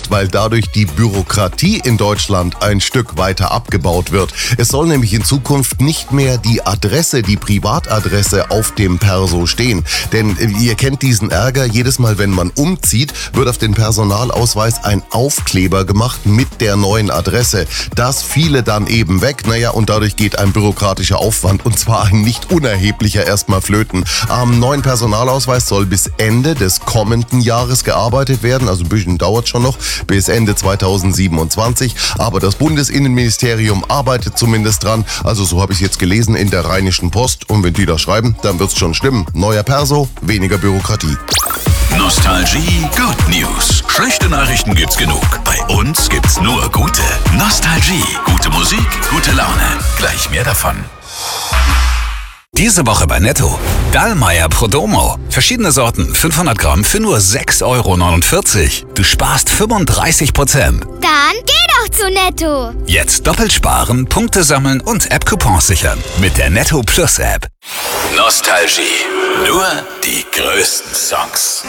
gemacht, weil dadurch die Bürokratie in Deutschland ein Stück weiter abgebaut wird. Es soll nämlich in Zukunft nicht mehr die Adresse, die Privatadresse auf dem Perso stehen. Denn ihr kennt diesen Ärger, jedes Mal, wenn man umzieht, wird auf den Personalausweis ein Aufkleber gemacht mit der neuen Adresse. Das fiele dann eben weg, und dadurch geht ein bürokratischer Aufwand, und zwar ein nicht unerheblicher, erstmal flöten. Am neuen Personalausweis soll bis Ende des kommenden Jahres gearbeitet werden, also ein bisschen dauert schon noch, bis Ende 2027, aber das Bundesinnenministerium arbeitet zumindest dran, also so habe ich es jetzt gelesen in der Rheinischen Post, und wenn die das schreiben, dann wird's schon stimmen. Neuer Perso, weniger Bürokratie. Nostalgie Good News. Schlechte Nachrichten gibt's genug. Bei uns gibt's nur gute. Nostalgie. Gute Musik, gute Laune. Gleich mehr davon. Diese Woche bei Netto. Dallmayr Prodomo. Verschiedene Sorten, 500 Gramm für nur 6,49 €. Du sparst 35%. Dann geh doch zu Netto. Jetzt doppelt sparen, Punkte sammeln und App-Coupons sichern. Mit der Netto Plus App. Nostalgie. Nur die größten Songs.